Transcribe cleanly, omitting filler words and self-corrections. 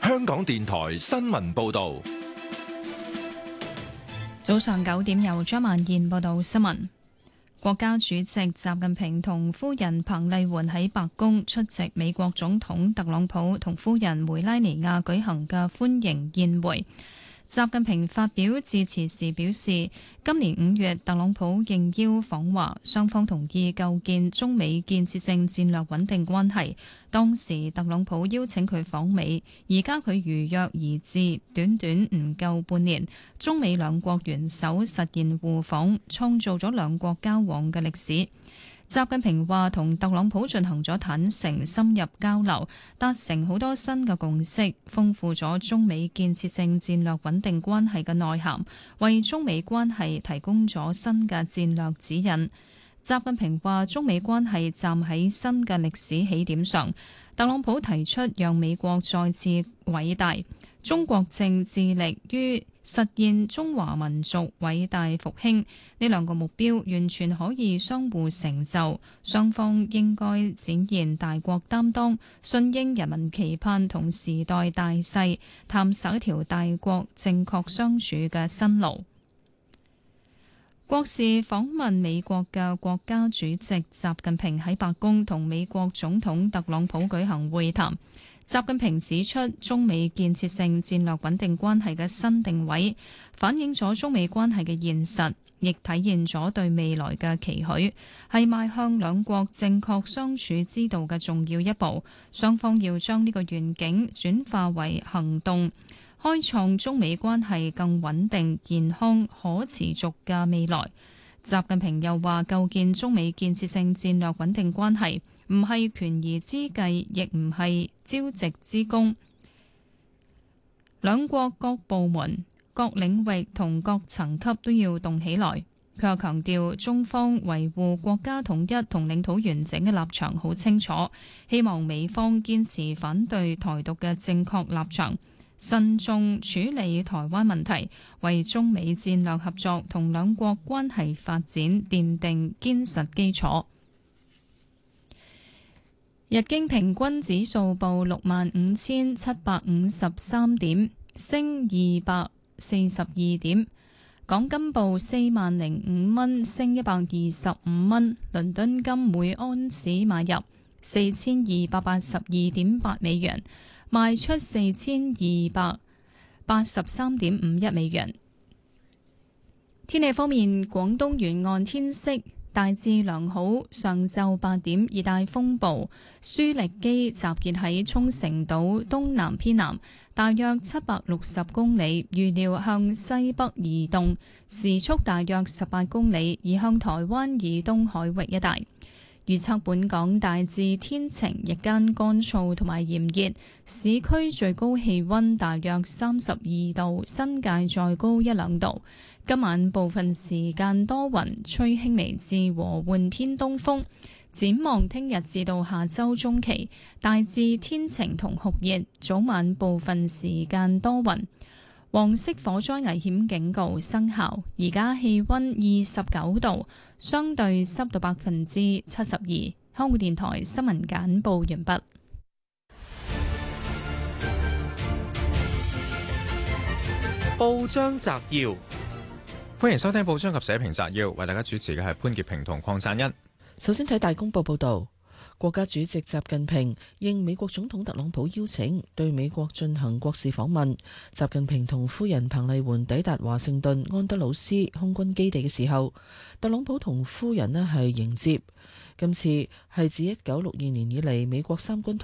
香港電台新聞報道。 早上9點，由張曼燕報道新聞。國家主席習近平同夫人彭麗媛喺白宮出席美國總統特朗普同夫人梅拉尼亞舉行嘅歡迎宴會。習近平發表致辭時表示，今年5月特朗普應邀訪華，雙方同意構建中美建設性戰略穩定關係。當時特朗普邀請佢訪美，而家佢如約而至，短短唔夠半年，中美兩國元首實現互訪，創造咗兩國交往嘅歷史。習近平話同特朗普進行咗坦誠深入交流，達成好多新嘅共識，豐富咗中美建設性戰略穩定關係嘅內涵，為中美關係提供咗新嘅戰略指引。習近平話中美關係站喺新嘅歷史起點上，特朗普提出讓美國再次偉大，中國正致力於實現中華民族偉大復興，呢兩個目標完全可以相互成就，雙方應該展現大國擔當，順應人民期盼同時代大勢，探索一條大國正確相處嘅新路。國事訪問美國嘅國家主席習近平喺白宮同美國總統特朗普舉行會談。習近平指出，中美建設性戰略穩定關係嘅新定位，反映咗中美關係嘅現實，亦體現咗對未來嘅期許，係邁向兩國正確相處之道嘅重要一步。雙方要將呢個願景轉化為行動，開創中美關係更穩定、健康、可持續嘅未來。習近平又話，構建中美建設性戰略穩定關係唔係權宜之計，亦唔係朝夕之功。兩國各部門、各領域同各層級都要動起來。佢又強調，中方維護國家統一同領土完整嘅立場好清楚，希望美方堅持反對台獨嘅正確立場，慎重處理台灣問題，為中美戰略合作同兩國關係發展奠定堅實基礎。日經平均指數報65,753點，升242點。港金報40,005蚊，升125蚊。倫敦金每安士買入4282.8美元。賣出4283.51美元。天氣方面，廣東沿岸天色大致良好。上晝8點，熱帶風暴舒力基集結喺沖繩島東南偏南，大約760公里，預料向西北移動，時速大約18公里，移向台灣以東海域一帶。預測本港大致天晴，日間乾燥同埋炎熱，市區最高氣溫大約32度，新界再高1-2度。今晚部分時間多雲，吹輕微至和緩偏東風。展望聽日至到下周中期，大致天晴同酷熱，早晚部分時間多雲。黃色火災危險警告生效，而家氣溫29度，相對濕度72%。香港電台新聞簡報完畢。 報章摘要， 歡迎收聽報章及社評摘要，為大家主持嘅係潘潔平同鄺贊恩。 首先睇大公報報道。國家主席習近平應美國總統特朗普邀請，對美國進行國事訪問。習近平同夫人彭麗媛抵達華盛頓安德魯斯空軍基地嘅時候，特朗普同夫人係迎接。今次係自1962年以嚟美國三軍